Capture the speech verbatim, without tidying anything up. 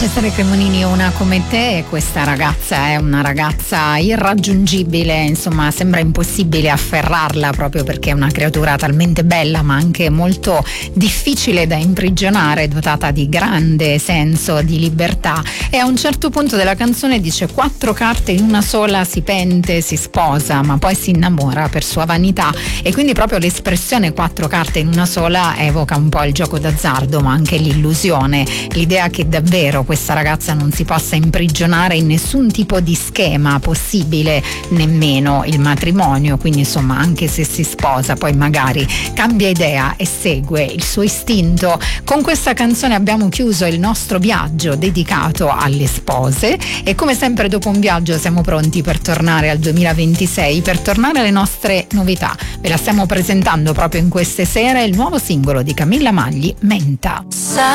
Cesare Cremonini, Una come te. Questa ragazza è una ragazza irraggiungibile, insomma sembra impossibile afferrarla proprio perché è una creatura talmente bella ma anche molto difficile da imprigionare, dotata di grande senso di libertà, e a un certo punto della canzone dice: quattro carte in una sola, si pente, si sposa ma poi si innamora per sua vanità. E quindi proprio l'espressione quattro carte in una sola evoca un po' il gioco d'azzardo ma anche l'illusione, l'idea che davvero questa ragazza non si possa imprigionare in nessun tipo di schema possibile, nemmeno il matrimonio. Quindi insomma, anche se si sposa poi magari cambia idea e segue il suo istinto. Con questa canzone abbiamo chiuso il nostro viaggio dedicato alle spose e come sempre dopo un viaggio siamo pronti per tornare al duemilaventisei, per tornare alle nostre novità. Ve la stiamo presentando proprio in queste sere, il nuovo singolo di Camilla Magli, Menta.